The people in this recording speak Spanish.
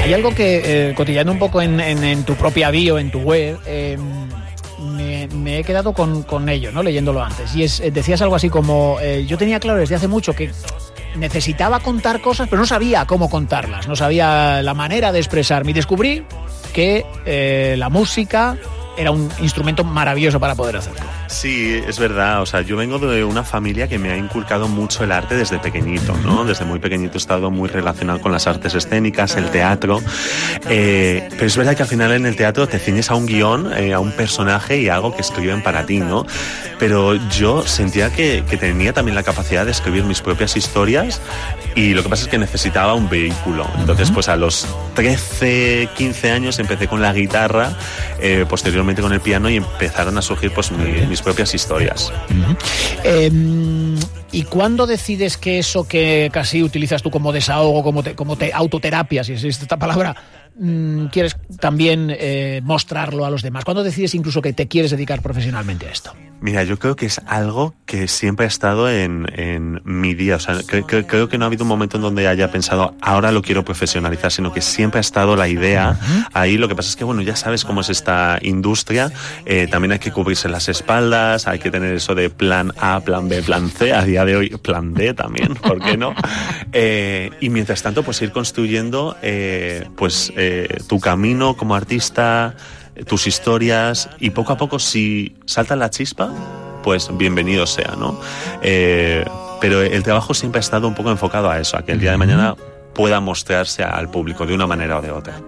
Hay algo que, cotillando un poco en tu propia bio, en tu web, me he quedado con ello, ¿no? Leyéndolo antes. Y decías algo así como, yo tenía claro desde hace mucho que necesitaba contar cosas, pero no sabía cómo contarlas, no sabía la manera de expresarme. Y descubrí que la música era un instrumento maravilloso para poder hacerlo. Sí, es verdad. O sea, yo vengo de una familia que me ha inculcado mucho el arte desde pequeñito, ¿no? Desde muy pequeñito he estado muy relacionado con las artes escénicas, el teatro. Pero es verdad que al final en el teatro te ciñes a un guión, a un personaje y a algo que escriben para ti, ¿no? Pero yo sentía que tenía también la capacidad de escribir mis propias historias y lo que pasa es que necesitaba un vehículo. Entonces, pues a los 13, 15 años empecé con la guitarra, posteriormente con el piano y empezaron a surgir pues mis propias historias. ¿Y cuándo decides que eso que casi utilizas tú como desahogo, como autoterapia, si existe esta palabra, quieres también mostrarlo a los demás? ¿Cuándo decides incluso que te quieres dedicar profesionalmente a esto? Mira, yo creo que es algo que siempre ha estado en mi día. O sea, creo que no ha habido un momento en donde haya pensado ahora lo quiero profesionalizar, sino que siempre ha estado la idea ahí. Lo que pasa es que, bueno, ya sabes cómo es esta industria. También hay que cubrirse las espaldas, hay que tener eso de plan A, plan B, plan C. A día de hoy, plan D también, ¿por qué no? Y mientras tanto, pues ir construyendo tu camino como artista, tus historias, y poco a poco, si salta la chispa, pues bienvenido sea, ¿no? Pero el trabajo siempre ha estado un poco enfocado a eso, a que el día de mañana pueda mostrarse al público de una manera o de otra.